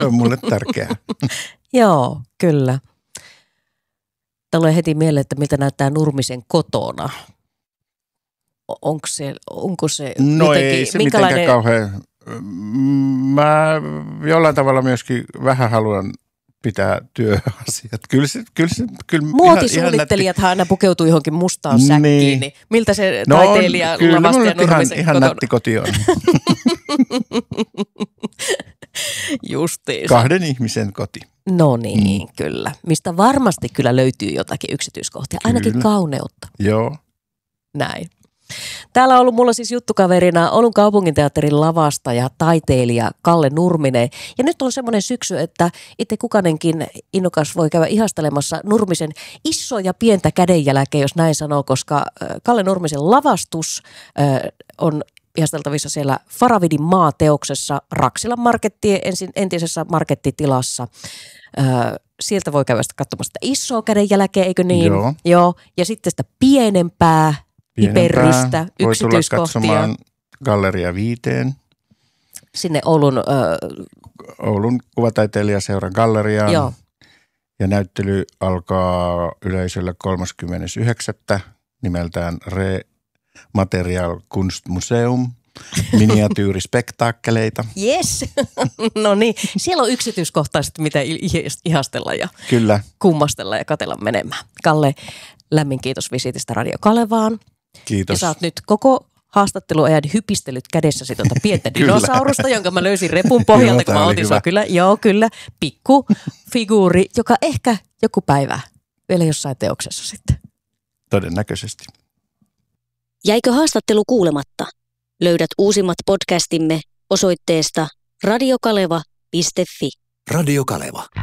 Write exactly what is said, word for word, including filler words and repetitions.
on mulle tärkeää. Joo, kyllä. Tulee heti mieleen, että miltä näyttää Nurmisen kotona. Onko se, onko se no jotenkin, ei se minkälainen... mitenkään kauhean. Mä jollain tavalla myöskin vähän haluan pitää työasiat. Kyllä se, kyllä se, kyllä muotisuunnittelijathan aina pukeutuu johonkin mustaan säkkiin, niin, niin miltä se no, taiteilija lavasti ja Nurmisen ihan, ihan nätti koti on. Justiinsa. Kahden ihmisen koti. No niin, mm. kyllä. Mistä varmasti kyllä löytyy jotakin yksityiskohtia, kyllä. Ainakin kauneutta. Joo. Näin. Täällä on ollut mulla siis juttukaverina Oulun kaupunginteatterin lavastaja, taiteilija Kalle Nurminen. Ja nyt on semmoinen syksy, että itse kukainenkin innokas voi käydä ihastelemassa Nurmisen isoja pientä kädenjälkeä, jos näin sanoo, koska Kalle Nurmisen lavastus on ihasteltavissa siellä Faravidin maateoksessa Raksilan markettien ensin, entisessä markettitilassa. Sieltä voi käydä katsomassa sitä isoa kädenjälkeä, eikö niin? Joo. Joo. Ja sitten sitä pienempää. Piperrystä, voi tulla yksityiskohtia. katsomaan Galleria Viiteen. Sinne Oulun... Ö... Oulun kuvataiteilijaseuran galleriaan. Joo. Ja näyttely alkaa yleisölle kolmaskymmenes yhdeksättä nimeltään Re-Material Kunstmuseum. Miniatyyrispektaakkeleita. Yes. No niin, siellä on yksityiskohtaisesti mitä ihastella ja Kyllä. kummastella ja katsella menemään. Kalle, lämmin kiitos visiitistä Radio Kalevaan. Kiitos. Ja sä oot nyt koko haastatteluajan hypistellyt kädessäsi tuota pientä dinosaurusta, jonka mä löysin repun pohjalta, kun mä otin sua. Kyllä, joo, kyllä. Pikku figuuri, joka ehkä joku päivä vielä jossain teoksessa sitten. Todennäköisesti. Jäikö haastattelu kuulematta? Löydät uusimmat podcastimme osoitteesta radiokaleva piste fi. Radio Kaleva.